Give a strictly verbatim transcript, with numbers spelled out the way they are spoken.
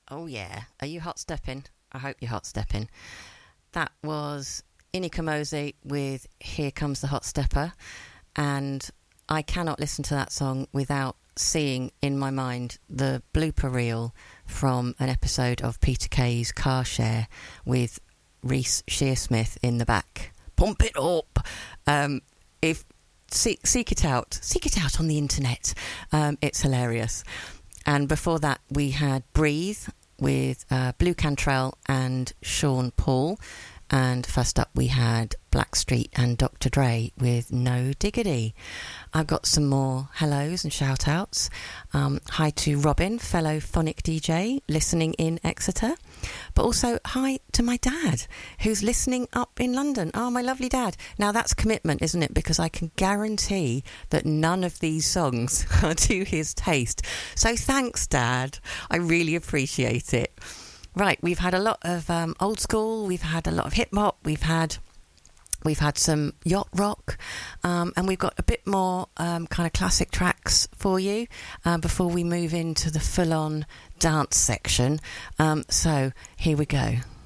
Oh yeah. Are you hot stepping? I hope you're hot stepping. That was Inika Mosey with Here Comes the Hot Stepper. And I cannot listen to that song without seeing in my mind the blooper reel from an episode of Peter Kay's Car Share with Reece Shearsmith in the back. Pump it up! Um, if seek, seek it out. Seek it out on the internet. Um, it's hilarious. And before that, we had Breathe with uh, Blue Cantrell and Sean Paul. And first up, we had Blackstreet and Doctor Dre with No Diggity. I've got some more hellos and shout-outs. Um, hi to Robin, fellow phonic D J, listening in Exeter. But also, hi to my dad, who's listening up in London. Oh, my lovely dad. Now, that's commitment, isn't it? Because I can guarantee that none of these songs are to his taste. So thanks, Dad. I really appreciate it. Right, we've had a lot of um, old school, we've had a lot of hip hop, we've had we've had some yacht rock, um, and we've got a bit more um, kind of classic tracks for you uh, before we move into the full-on dance section. Um, so here we go.